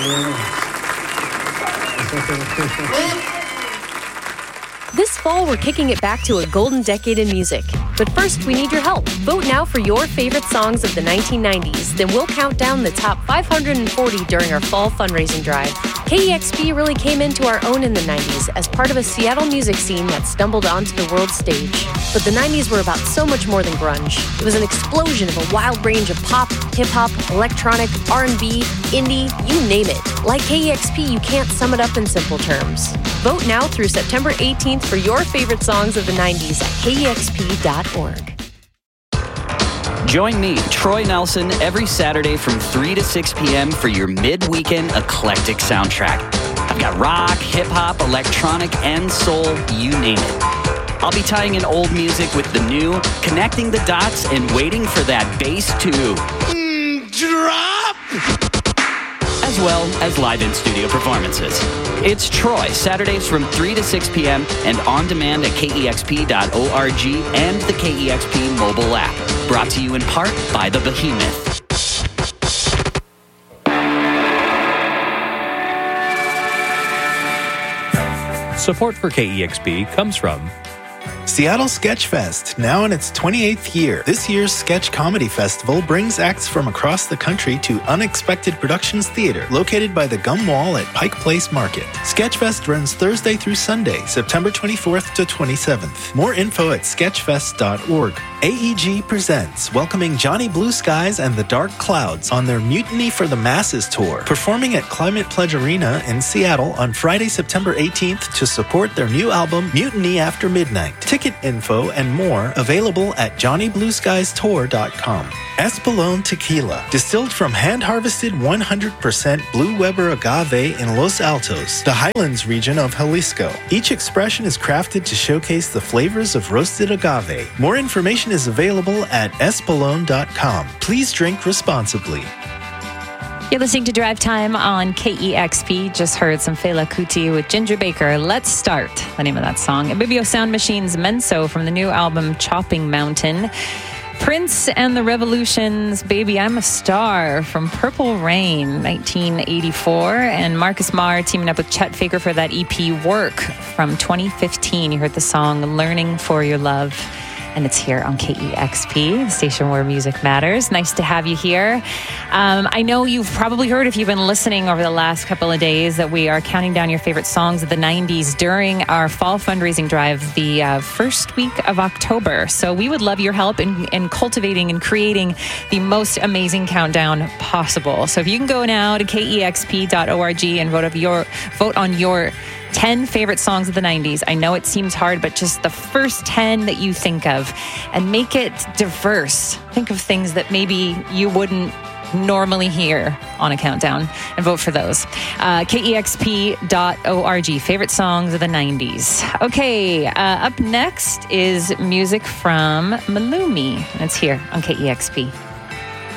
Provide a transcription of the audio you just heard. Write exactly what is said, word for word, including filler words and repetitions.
This fall, we're kicking it back to a golden decade in music. But first, we need your help. Vote now for your favorite songs of the nineteen nineties. Then we'll count down the top five hundred forty during our fall fundraising drive. K E X P really came into our own in the nineties as part of a Seattle music scene that stumbled onto the world stage. But the nineties were about so much more than grunge. It was an explosion of a wild range of pop, hip-hop, electronic, R and B, indie, you name it. Like K E X P, you can't sum it up in simple terms. Vote now through September eighteenth for your favorite songs of the nineties at K E X P dot org. Join me, Troy Nelson, every Saturday from three to six p.m. for your mid-weekend eclectic soundtrack. I've got rock, hip-hop, electronic, and soul, you name it. I'll be tying in old music with the new, connecting the dots, and waiting for that bass to mm, drop! As well as live in-studio performances. It's Troy, Saturdays from three to six p.m. and on demand at K E X P dot org and the K E X P mobile app. Brought to you in part by The Behemoth. Support for K E X P comes from Seattle Sketchfest, now in its twenty-eighth year. This year's Sketch Comedy Festival brings acts from across the country to Unexpected Productions Theater, located by the Gum Wall at Pike Place Market. Sketchfest runs Thursday through Sunday, September twenty-fourth to twenty-seventh. More info at sketchfest dot org. A E G presents welcoming Johnny Blue Skies and the Dark Clouds on their Mutiny for the Masses tour, performing at Climate Pledge Arena in Seattle on Friday, September eighteenth to support their new album, Mutiny After Midnight. Ticket info and more available at johnny blue skies tour dot com. Espolón Tequila, distilled from hand-harvested one hundred percent Blue Weber agave in Los Altos, the Highlands region of Jalisco. Each expression is crafted to showcase the flavors of roasted agave. More information is available at espolón dot com. Please drink responsibly. You're listening to Drive Time on K E X P. Just heard some Fela Kuti with Ginger Baker. Let's Start, the name of that song. Ibibio Sound Machine's Menso from the new album Chopping Mountain. Prince and the Revolution's Baby I'm a Star from Purple Rain, nineteen eighty-four. And Marcus Marr teaming up with Chet Faker for that E P Work from twenty fifteen. You heard the song Learning for Your Love. And it's here on K E X P, the station where music matters. Nice to have you here. Um, I know you've probably heard, if you've been listening over the last couple of days, that we are counting down your favorite songs of the nineties during our fall fundraising drive the uh, first week of October. So we would love your help in, in cultivating and creating the most amazing countdown possible. So if you can go now to K E X P dot org and vote, of your, vote on your ten favorite songs of the nineties. I know it seems hard, but just the first ten that you think of, and make it diverse. Think of things that maybe you wouldn't normally hear on a countdown, and vote for those. Uh, K E X P dot org, favorite songs of the nineties. Okay, uh, up next is music from Malumi, and it's here on K E X P.